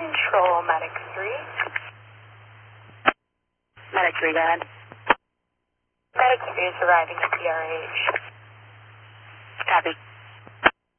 Control, Medic 3. Medic 3, go ahead. Medic 3 is arriving at PRH. Copy.